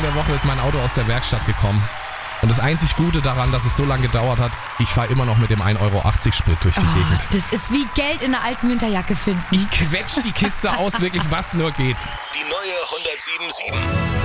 Anfang der Woche ist mein Auto aus der Werkstatt gekommen. Und das einzig Gute daran, dass es so lange gedauert hat, ich fahre immer noch mit dem 1,80 Euro Sprit durch die Gegend. Das ist wie Geld in einer alten Winterjacke finden. Ich quetsch die Kiste aus, wirklich was nur geht. Die neue 107.7.